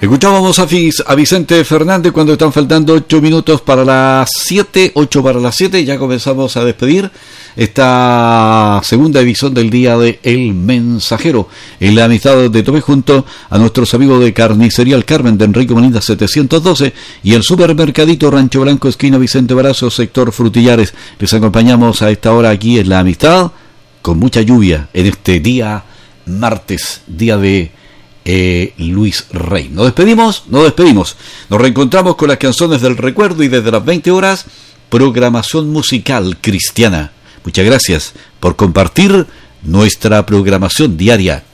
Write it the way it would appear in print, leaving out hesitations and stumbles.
Escuchábamos a Vicente Fernández cuando están faltando 8 minutos para las 7, 8 para las 7, ya comenzamos a despedir esta segunda edición del día de El Mensajero, en la amistad de Tomé junto a nuestros amigos de Carnicería El Carmen de Enrique Molina 712 y el Supermercadito Rancho Blanco, esquina Vicente Barazo, sector Frutillares. Les acompañamos a esta hora aquí en la amistad, con mucha lluvia en este día martes, día de Luis Rey. Nos despedimos. Nos reencontramos con las canciones del recuerdo y desde las 20 horas, programación musical cristiana. Muchas gracias por compartir nuestra programación diaria